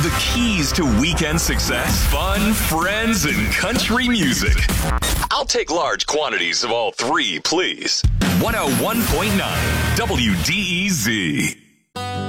the keys to weekend success, fun, friends, and country music. I'll take large quantities of all three, please. 101.9 WDEZ.